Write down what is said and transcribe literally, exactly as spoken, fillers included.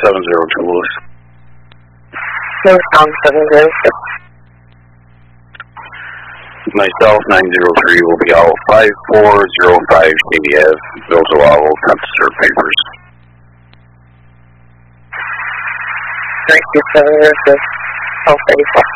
seven zero two, Lewis. Northbound seven zero six. Myself, nine zero three, will be out five four zero five Shady Ave, Village Attempt to serve papers. Thank you, seven zero six. Health eighty-four.